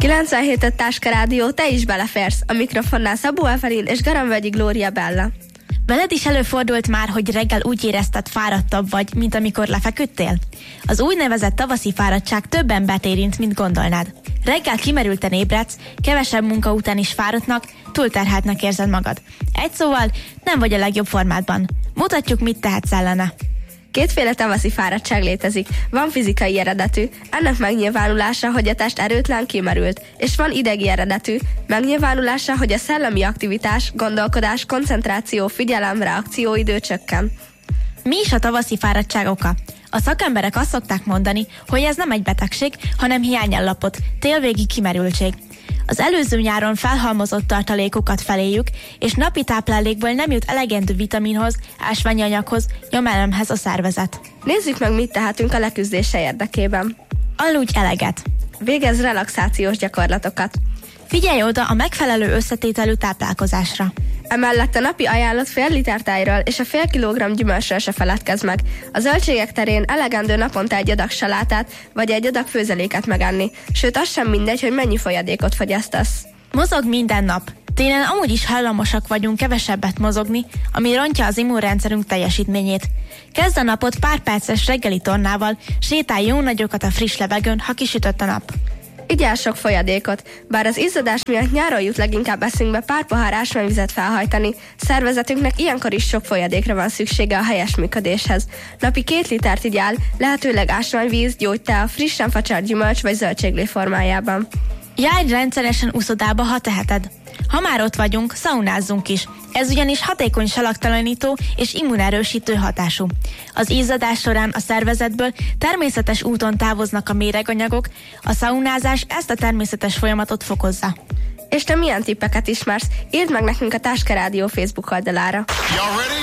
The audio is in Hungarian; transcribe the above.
97 Táska Rádió, te is beleférsz. A mikrofonnál Szabó Evelin és Garamvölgyi Glória Bella. Veled is előfordult már, hogy reggel úgy érezted, fáradtabb vagy, mint amikor lefeküdtél? Az úgynevezett tavaszi fáradtság több embert érint, mint gondolnád. Reggel kimerülten ébredsz, kevesebb munka után is fáradtnak, túlterheltnek érzed magad. Egy szóval, nem vagy a legjobb formádban. Mutatjuk, mit tehetsz ellene. Kétféle tavaszi fáradtság létezik. Van fizikai eredetű, ennek megnyilvánulása, hogy a test erőtlen, kimerült, és van idegi eredetű, megnyilvánulása, hogy a szellemi aktivitás, gondolkodás, koncentráció, figyelem, reakcióidő csökken. Mi is a tavaszi fáradtság oka? A szakemberek azt szokták mondani, hogy ez nem egy betegség, hanem hiányállapot, télvégi kimerültség. Az előző nyáron felhalmozott tartalékokat feléjük, és napi táplálékból nem jut elegendő vitaminhoz, ásványi anyaghoz, nyomelemhez a szervezet. Nézzük meg, mit tehetünk a leküzdése érdekében. Aludj eleget. Végezz relaxációs gyakorlatokat. Figyelj oda a megfelelő összetételű táplálkozásra. Emellett a napi ajánlott fél liter tejről és a fél kilogramm gyümölcsről se feledkezz meg. A zöldségek terén elegendő naponta egy adag salátát vagy egy adag főzeléket megenni, sőt az sem mindegy, hogy mennyi folyadékot fogyasztasz. Mozog minden nap. Télen amúgy is hajlamosak vagyunk kevesebbet mozogni, ami rontja az immunrendszerünk teljesítményét. Kezd a napot pár perces reggeli tornával, sétálj jó nagyokat a friss levegőn, ha kisütött a nap. Igyál sok folyadékot, bár az izzadás miatt nyáron jut leginkább eszünkbe pár pohár ásványvizet felhajtani, szervezetünknek ilyenkor is sok folyadékra van szüksége a helyes működéshez. Napi 2 litert igyál, lehetőleg ásványvíz, gyógytea, frissen facsart gyümölcs vagy zöldséglé formájában. Járj rendszeresen uszodába, ha teheted. Ha már ott vagyunk, szaunázzunk is. Ez ugyanis hatékony salaktalanító és immunerősítő hatású. Az izzadás során a szervezetből természetes úton távoznak a méreganyagok, a szaunázás ezt a természetes folyamatot fokozza. És te milyen tippeket ismersz? Írd meg nekünk a Táska Rádió Facebook oldalára.